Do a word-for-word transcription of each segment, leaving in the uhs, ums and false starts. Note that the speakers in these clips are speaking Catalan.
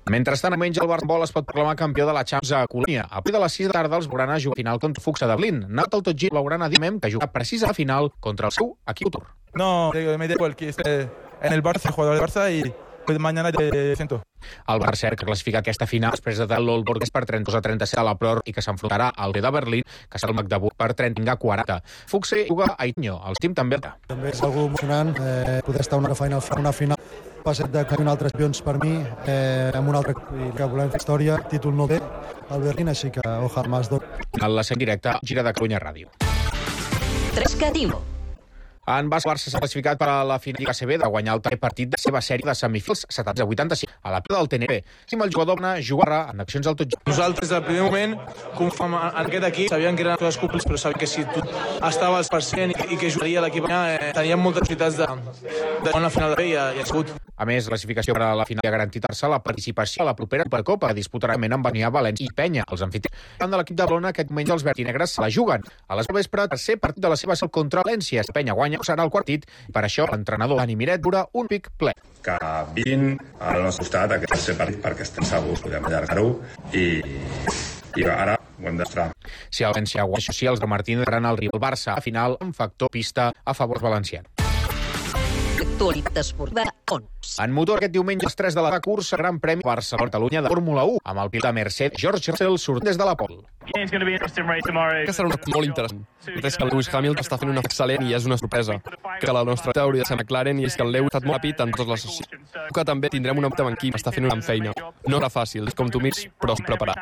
Mentrestant, diumenge el Barça es pot proclamar campió de la Champions a Colònia. A partir de les sis de la tarda, els blaugrana juguen final contra el Fuxa de Berlín. Nat el totgir blaugrana Dimem, que juga precisa la final contra el seu equip tur. No, me da igual que esté en el Barça, el jugador del Barça, y pues mañana te siento. El Barça, que classifica aquesta final després de l'Olborg per trenta-dos a trenta-set a la pròrroga i que s'enfrontarà al de Berlín, que serà el Magdeburg per trenta a quaranta. Fuxa juga a Itinho, el team també. També és algo emocionant eh, poder estar una final, una final. Passet de un altre Champions per mi, eh, amb un altre que volem fer història, títol no ve al Berlín, així que ojalà más dos. En la sent directa, Gira de Catalunya Ràdio. tres que diu. En bàsquet, el Barça s'ha classificat per a la final Lliga A C B de guanyar el tercer partit de la seva sèrie de semifinals setanta a vuitanta-cinc a la pista del T N B. Si el jugador va jugar en accions al tot. Nosaltres, al primer moment, conforme en aquest equip, sabíem que eren coses cúpules, però sabíem que si tu estaves per cent i que jugaria l'equip allà, eh, teníem moltes possibilitats de, de guanyar la final de B i ha sigut. A més, la classificació per a la final ha garantit-se la participació a la propera Supercopa, que disputarà amb Banyà, València i Penya, els anfitrions. Davant de l'equip de Barcelona, aquest diumenge els verd i negres se la juguen. A les vespre, tercer partit de la seva seu contra València. Penya guanya, serà el quart partit. Per això, l'entrenador Dani Miret dura un pic ple. Que vinguin al nostre costat aquest tercer partit perquè estem segurs, podem allargar-ho i, i ara ho hem d'estrar. Si el València guanya, si els de Martínez seran el rival Barça a final amb factor pista a favor valencians. Actualitat esportiva onze. En motor, aquest diumenge, les tres de la cursa, Gran Premi Barcelona-Catalunya de Fórmula u, amb el pilot de Mercedes, George Russell, sortint des de la pole. Que serà una molt interessant. És que el Lewis Hamilton està fent una excel·lent i és una sorpresa. Que la nostra teoria de ser McLaren i és que el Lewis ha estat molt ràpid en totes les sessions. Que també tindrem un opte amb equip, està fent una feina. No serà fàcil, és com tu mires, però preparat.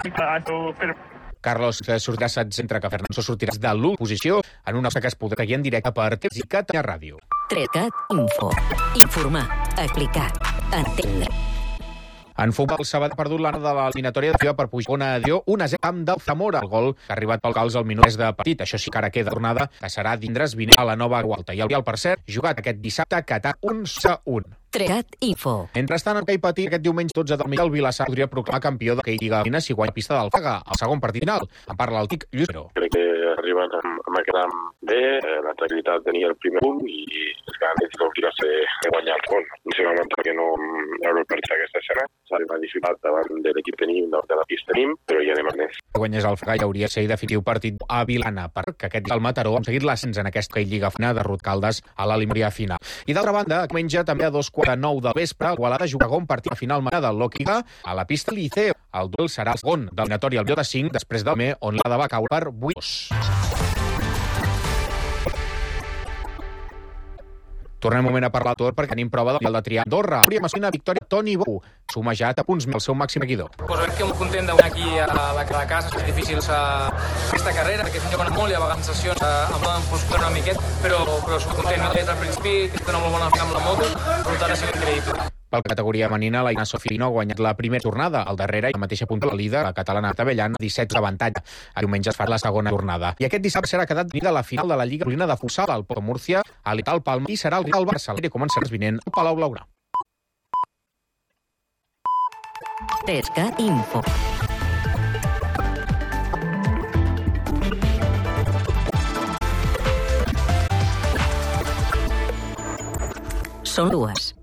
Carlos sortirà setzè, entre que Fernando sortirà de l'última posició en una que es podrà seguir en directe per T V i Catalunya Ràdio. Trecat Info. Informar, explicar, entendre. En futbol, el Sabadell ha perdut l'ana de l'eliminatòria de per pujar una adió, un a zero camp del Zamora. El gol que ha arribat pel Gals al minut tres de partit. Això sí que ara queda tornada, que serà dimecres vinent a la Nova Gualta. I el Real, per cert, jugat aquest dissabte a Qatar un a un. Trecat Info. Mentrestant, el que hi patir aquest diumenge dotze del migdia, el Vilassar podria proclamar campió de Lliga Femenina si guanya pista del Faga, el segon partit final. En parla el tic Lluís Pero. Crec que arriben amb, amb aquest camp bé, eh, la tranquil·litat tenia el primer punt i les ganes i l'obligació de guanyar el segon. No sé com que no veure el partit aquesta escena, s'ha arribat dificultat davant de l'equip tenim, davant de la pista tenim, però ja anem a més. Si guanyés el Faga, hi hauria de ser definitiu partit a Vilana, perquè aquest dia el Mataró ha seguit l'ascens en aquesta Lliga Femenina de Ruth Caldes a l'eliminatòria final. I d'altra banda, diumenge també a dos quarts de nou del vespre, el Igualada jugarà un partit a final manada del Lòquiga a la pista Liceo. El duel serà el segon de l'eliminatòria al Biota cinc, després del me on l'Ada va caure per vuit dos. Tornem un moment a parlar tot perquè tenim prova del de triar Andorra. Hauria masculina victòria Toni Bou, sumejat a punts el seu màxim seguidor. Pues veig que molt content de guanyar aquí a la, a la casa. És difícil sa, aquesta carrera, perquè és un joc molt i a vegades sensacions em poden frustrar una miqueta, però, però soc content des del principi, que té una molt bona feina amb la moto, per tant ha sigut increïble. Per la categoria femenina, la Ina Sofino ha guanyat la primera jornada. Al darrere, i la mateixa punta la líder, la catalana Tavellan, disset d'avantatge. El diumenge es fa la segona jornada. I aquest dissabte serà quedat definida la final de la Lliga Femenina de Futsal al Porto Múrcia, a l'Ital Palma, i serà el Real Barça. L'aire començarà vinent al Palau Blaugrana. Trecat Info. Són dues.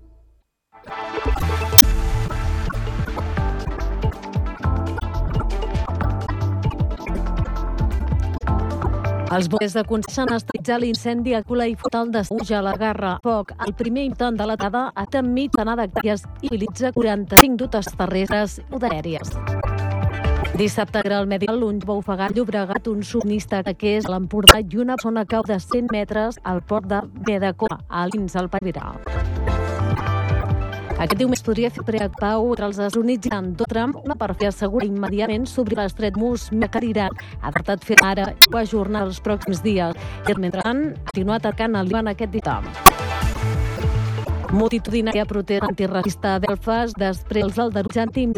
Els bombers de Consell han estritzat l'incendi a Cula i Fotal de Seuja a la Garra. Foc, el primer intent de l'atada, ha temit anar d'hectàrees i utilitza quaranta-cinc dutes terrestres i aèries. Dissabte era el Medial Lunge va ofegar Llobregat un subministre que és a l'Empordà i una zona cau de cent metres al port de Medacó, a l'Ins, al Pavirà. Aquest diumenge podria fer preacpau entre els Estats Units i Donald Trump, una part que assegura immediatament s'obrir l'estret Mosmècar Iran. Ha tratat fer ara i ho ajornar els pròxims dies. I mentrestant, ha continuat atacant el Líban aquest dissabte. Multitudinària protesta antiracista a Belfast després dels aldarulls antiimmigrants